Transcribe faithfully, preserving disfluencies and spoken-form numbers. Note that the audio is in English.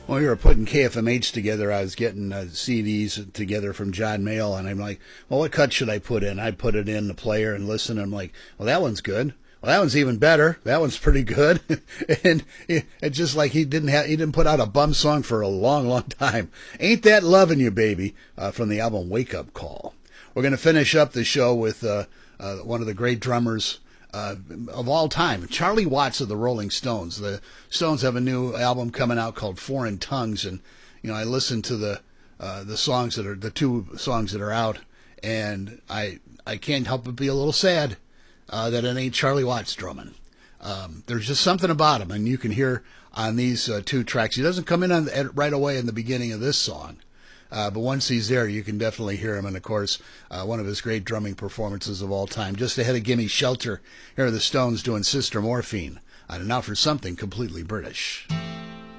When we were putting K F M H together, I was getting uh, C Ds together from John Mayall, and I'm like, well, what cut should I put in? I put it in the player and listen, and I'm like, well, that one's good. Well, that one's even better. That one's pretty good. And it, it's just like he didn't have, he didn't put out a bum song for a long, long time. Ain't That Lovin' You, Baby, uh, from the album Wake Up Call. We're going to finish up the show with uh, uh, one of the great drummers Uh, of all time, Charlie Watts of the Rolling Stones. The Stones have a new album coming out called Foreign Tongues, and you know I listened to the uh, the songs that are the two songs that are out, and I I can't help but be a little sad uh, that it ain't Charlie Watts drumming. Um, there's just something about him, and you can hear on these uh, two tracks. He doesn't come in on the, right away in the beginning of this song. Uh, but once he's there, you can definitely hear him. And, of course, uh, one of his great drumming performances of all time. Just ahead of Gimme Shelter, here are the Stones doing Sister Morphine. And now for something completely British.